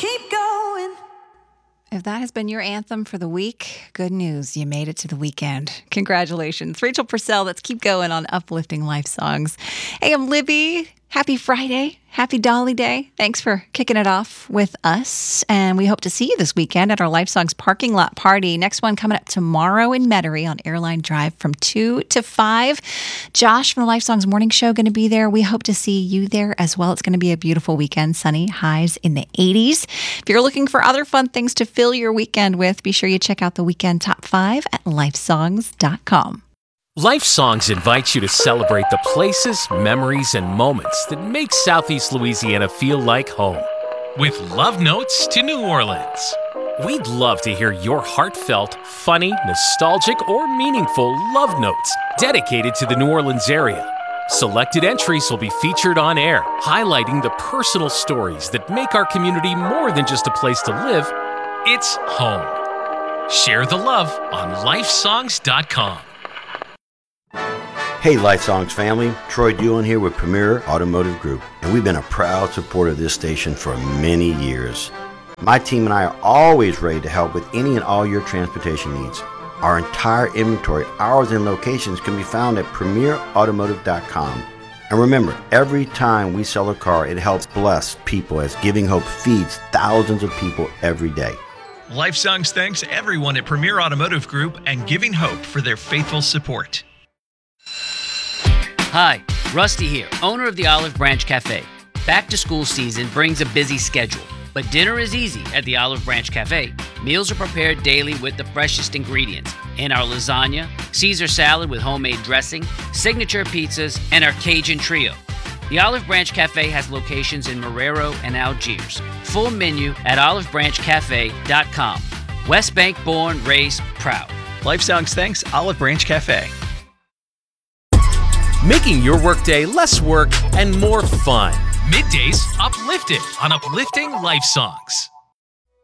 keep going. If that has been your anthem for the week, good news. You made it to the weekend. Congratulations. Rachel Purcell, let's keep going on Uplifting Life Songs. Hey, I'm Libby. Happy Friday. Happy Dolly Day. Thanks for kicking it off with us. And we hope to see you this weekend at our Life Songs parking lot party. Next one coming up tomorrow in Metairie on Airline Drive from 2 to 5. Josh from the Life Songs Morning Show going to be there. We hope to see you there as well. It's going to be a beautiful weekend. Sunny, highs in the 80s. If you're looking for other fun things to fill your weekend with, be sure you check out the weekend top 5 at lifesongs.com. Life Songs invites you to celebrate the places, memories, and moments that make Southeast Louisiana feel like home. With love notes to New Orleans. We'd love to hear your heartfelt, funny, nostalgic, or meaningful love notes dedicated to the New Orleans area. Selected entries will be featured on air, highlighting the personal stories that make our community more than just a place to live. It's home. Share the love on lifesongs.com. Hey Life Songs family, Troy Doolan here with Premier Automotive Group, and we've been a proud supporter of this station for many years. My team and I are always ready to help with any and all your transportation needs. Our entire inventory, hours, and locations can be found at premierautomotive.com. And remember, every time we sell a car, it helps bless people as Giving Hope feeds thousands of people every day. Life Songs thanks everyone at Premier Automotive Group and Giving Hope for their faithful support. Hi, Rusty here, owner of the Olive Branch Cafe. Back to school season brings a busy schedule, but dinner is easy at the Olive Branch Cafe. Meals are prepared daily with the freshest ingredients in our lasagna, Caesar salad with homemade dressing, signature pizzas, and our Cajun trio. The Olive Branch Cafe has locations in Marrero and Algiers. Full menu at olivebranchcafe.com. West Bank born, raised, proud. Life Songs thanks Olive Branch Cafe. Making your workday less work and more fun. Middays uplifted on Uplifting Life Songs.